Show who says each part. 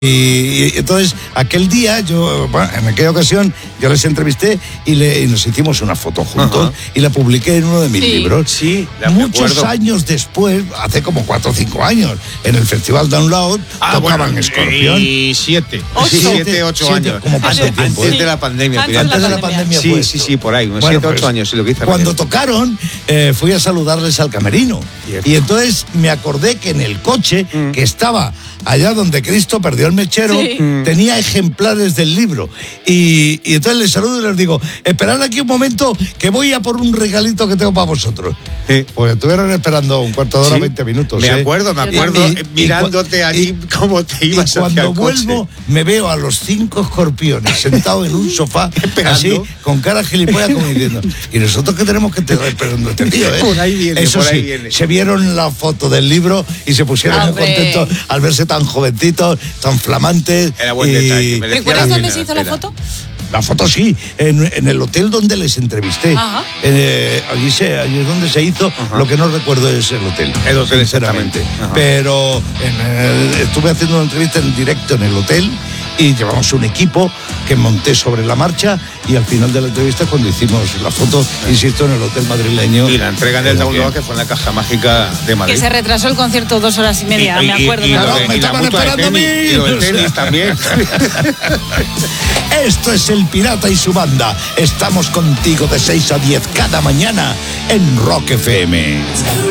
Speaker 1: Y entonces, aquel día, en aquella ocasión, yo les entrevisté y nos hicimos una foto juntos. Ajá. Y la publiqué en uno de mis libros.
Speaker 2: Sí,
Speaker 1: muchos años después, hace como 4 o 5 años, en el Festival Download, tocaban Escorpión.
Speaker 2: Y 7, 8 años.
Speaker 1: Como
Speaker 2: antes de la pandemia.
Speaker 1: Antes de la pandemia.
Speaker 2: Sí, por ahí, 7, 8 años. Lo que hice
Speaker 1: cuando tocaron, fui a saludarles al camerino. Cierto. Y entonces me acordé que en el coche, que estaba allá donde Cristo perdió el mechero, tenía ejemplares del libro. Y entonces les saludo y les digo, esperad aquí un momento que voy a por un regalito que tengo para vosotros. Pues estuvieron esperando un cuarto de hora, 20 minutos.
Speaker 2: Me acuerdo, mirándote allí cómo te ibas hacia el coche.
Speaker 1: Cuando vuelvo, me veo a los 5 escorpiones sentados en un sofá, así, con cara gilipollas, como diciendo, ¿y nosotros qué tenemos que estar esperando a este tío?
Speaker 2: Por ahí viene,
Speaker 1: Eso sí, se vieron la foto del libro y se pusieron muy contentos al verse tan jovencitos, tan flamantes.
Speaker 2: Era buen detalle.
Speaker 3: ¿Recuerdas dónde se hizo la foto?
Speaker 1: La foto sí, en el hotel donde les entrevisté. Allí es donde se hizo. Lo que no recuerdo es el hotel.
Speaker 2: El hotel, sinceramente.
Speaker 1: Pero estuve haciendo una entrevista en directo en el hotel y llevamos un equipo que monté sobre la marcha y al final de la entrevista, cuando hicimos la foto, insisto, en el hotel madrileño.
Speaker 2: Y la entrega del download, que fue en la Caja Mágica de Madrid.
Speaker 3: Que se retrasó el concierto 2 horas y media, me acuerdo.
Speaker 1: Me estaban esperando a mí.
Speaker 2: Y lo del tenis también.
Speaker 1: Esto es El Pirata y su banda. Estamos contigo de 6 a 10 cada mañana en Rock FM.